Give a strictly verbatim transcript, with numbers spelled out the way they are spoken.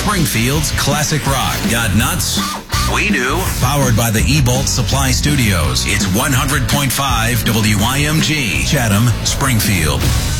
Springfield's classic rock. Got nuts? We do. Powered by the E-Bolt Supply Studios. It's one hundred point five W I M G, Chatham, Springfield.